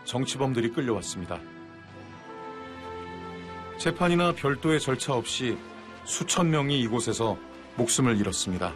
정치범들이 끌려왔습니다. 재판이나 별도의 절차 없이 수천 명이 이곳에서 목숨을 잃었습니다.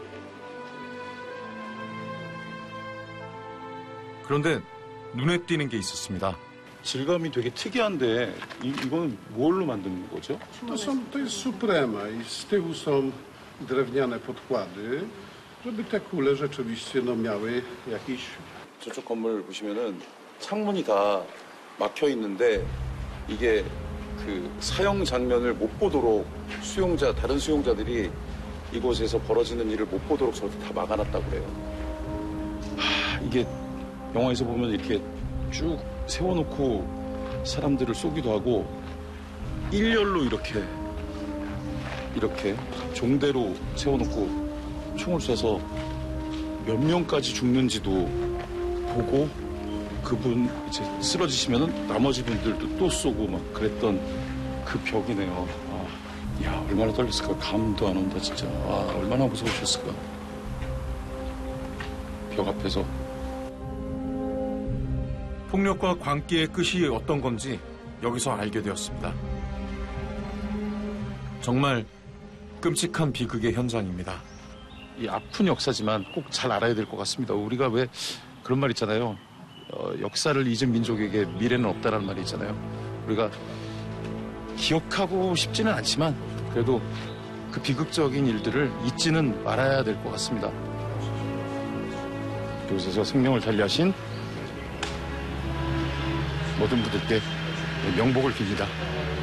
그런데 눈에 띄는 게 있었습니다. 질감이 되게 특이한데 이건 뭘로 만드는 거죠? To jest suprema i z tyłu są drewniane podkłady, żeby te kule rzeczywiście miały jakiś... 저쪽 건물 보시면은 창문이 다 막혀 있는데 이게 그 사형 장면을 못 보도록 다른 수용자들이 이곳에서 벌어지는 일을 못 보도록 저렇게 다 막아놨다고 그래요. 이게 영화에서 보면 이렇게 쭉 세워놓고 사람들을 쏘기도 하고 일렬로 이렇게 종대로 세워놓고 총을 쏴서 몇 명까지 죽는지도 보고 그분 이제 쓰러지시면은 나머지 분들도 또 쏘고 막 그랬던 그 벽이네요. 야, 얼마나 떨렸을까. 감도 안 온다 진짜. 얼마나 무서우셨을까. 벽 앞에서. 폭력과 광기의 끝이 어떤 건지 여기서 알게 되었습니다. 정말 끔찍한 비극의 현장입니다. 이 아픈 역사지만 꼭 잘 알아야 될 것 같습니다. 우리가 왜 그런 말 있잖아요. 역사를 잊은 민족에게 미래는 없다라는 말이 있잖아요. 우리가 기억하고 싶지는 않지만 그래도 그 비극적인 일들을 잊지는 말아야 될 것 같습니다. 이곳에서 생명을 달리하신 모든 분들께 명복을 빕니다.